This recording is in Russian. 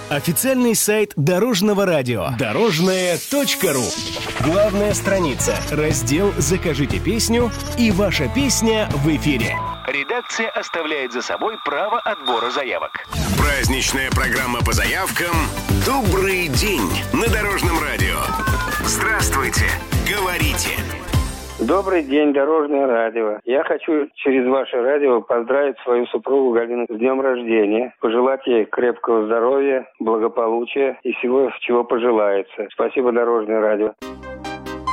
Официальный сайт Дорожного радио. Дорожное.ру. Главная страница. Раздел «Закажите песню» и ваша песня в эфире. Редакция оставляет за собой право отбора заявок. Праздничная программа по заявкам «Добрый день» на Дорожном радио. Здравствуйте. Говорите. Добрый день, Дорожное радио. Я хочу через ваше радио поздравить свою супругу Галину с днем рождения, пожелать ей крепкого здоровья, благополучия и всего, чего пожелается. Спасибо, Дорожное радио.